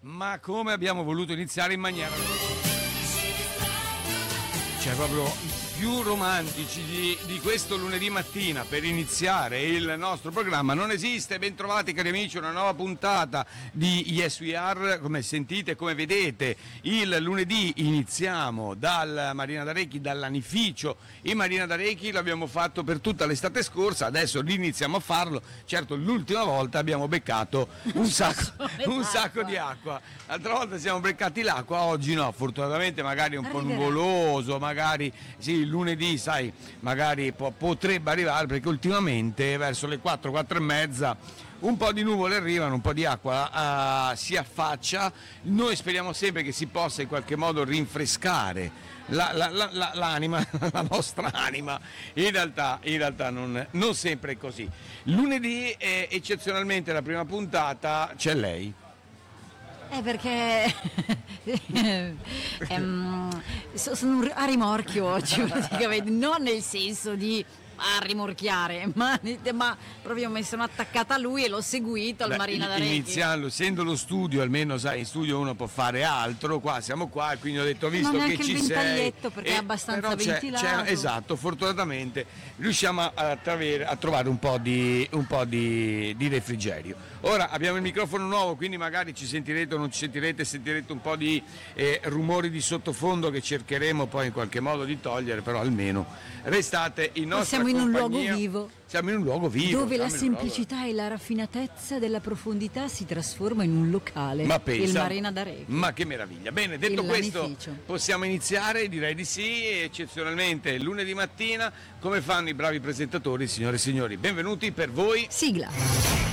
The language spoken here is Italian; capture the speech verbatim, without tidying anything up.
Ma come abbiamo voluto iniziare in maniera... Cioè proprio più romantici di, di questo lunedì mattina per iniziare il nostro programma non esiste. Bentrovati cari amici, una nuova puntata di Yes We Are. Come sentite, come vedete, il lunedì iniziamo dal Marina d'Arecchi, dall'anificio in Marina d'Arecchi. L'abbiamo fatto per tutta l'estate scorsa, adesso riniziamo a farlo. Certo, l'ultima volta abbiamo beccato un sacco, un sacco di acqua. L'altra volta siamo beccati l'acqua, oggi no, fortunatamente magari un po' nuvoloso, magari sì, lunedì, sai, magari po- potrebbe arrivare, perché ultimamente verso le quattro, quattro e mezza un po' di nuvole arrivano, un po' di acqua uh, si affaccia. Noi speriamo sempre che si possa in qualche modo rinfrescare la, la, la, la, l'anima, la nostra anima. In realtà, in realtà non, non sempre è così. Lunedì, eh, eccezionalmente, la prima puntata c'è lei. Eh, perché ehm, sono a rimorchio oggi praticamente, non nel senso di a rimorchiare, ma, ma proprio mi sono attaccata a lui e l'ho seguito al Beh, Marina d'Arecchi. Iniziando, essendo lo studio, almeno sai, in studio uno può fare altro, qua siamo qua e quindi ho detto, visto non che ci sei... Non è anche il ventaglietto perché è abbastanza c'è, ventilato. C'è, esatto, fortunatamente riusciamo a, a, a trovare un po' di, un po' di, di refrigerio. Ora abbiamo il microfono nuovo, quindi magari ci sentirete o non ci sentirete, sentirete un po' di eh, rumori di sottofondo che cercheremo poi in qualche modo di togliere, però almeno restate in nostra Siamo in compagnia. un luogo vivo. Siamo in un luogo vivo. Dove la semplicità luogo... e la raffinatezza della profondità si trasforma in un locale. Ma pensa, il Marina d'Arecchi. Ma che meraviglia. Bene, detto questo, possiamo iniziare? Direi di sì, eccezionalmente lunedì mattina, come fanno i bravi presentatori, signore e signori. Benvenuti per voi. Sigla.